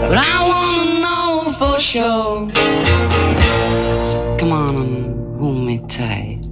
but I wanna know for sure. So come on and hold me tight.